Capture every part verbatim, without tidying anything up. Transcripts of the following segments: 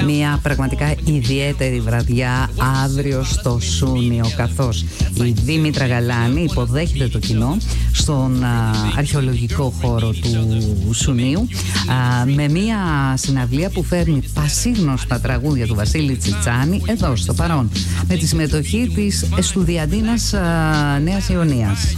Μια πραγματικά ιδιαίτερη βραδιά αύριο στο Σούνιο, καθώς η Δήμητρα Γαλάνη υποδέχεται το κοινό στον α, αρχαιολογικό χώρο του Σουνίου α, με μια συναυλία που φέρνει πασίγνωστα τραγούδια του Βασίλη Τσιτσάνη εδώ στο παρόν, με τη συμμετοχή της Εστουδιαντίνας α, Νέας Ιωνίας.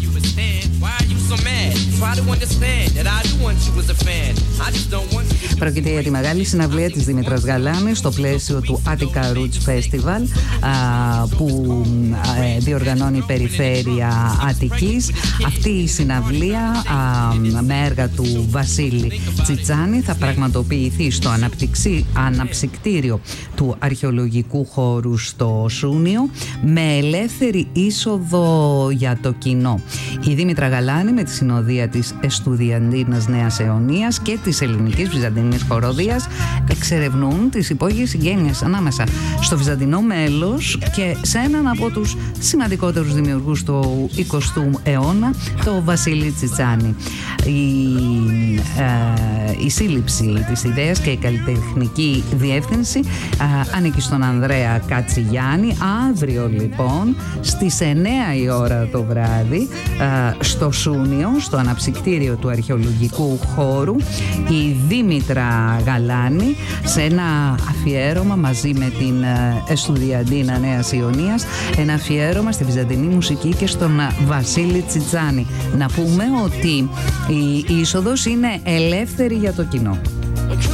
Πρόκειται για τη μεγάλη συναυλία της Δήμητρας Γαλάνης στο πλαίσιο του Attica Roots Festival α, που α, διοργανώνει η Περιφέρεια Αττικής. Αυτή η συναυλία α, με έργα του Βασίλη Τσιτσάνη θα πραγματοποιηθεί στο αναψυκτήριο του αρχαιολογικού χώρου στο Σούνιο με ελεύθερη είσοδο για το κοινό. Η Δήμητρα Γαλάνη με τη συνοδεία της Εστουδιαντίνας Νέας Αιωνίας και της Ελληνικής Βυζαντινής Χοροδίας εξερευνούν τις υπόγειες συγγένειες ανάμεσα στο βυζαντινό μέλος και σε έναν από τους σημαντικότερους δημιουργούς του εικοστού αιώνα, το Βασίλη Τσιτσάνη. Η, ε, η σύλληψη της ιδέας και η καλλιτεχνική διεύθυνση ε, ανήκει στον Ανδρέα Κατσιγιάννη. Αύριο λοιπόν στις εννέα η ώρα το βράδυ ε, στο Σούνιο, στο αναψυκτήριο του αρχαιολογικού χώρου, η Δήμητρα Γαλάνη σε ένα αφιέρωμα μαζί με την Εστουδιαντίνα Νέας Ιωνίας, ένα αφιέρωμα στη βυζαντινή μουσική και στον Βασίλη Τσιτσάνη. Να πούμε ότι η είσοδος είναι ελεύθερη για το κοινό.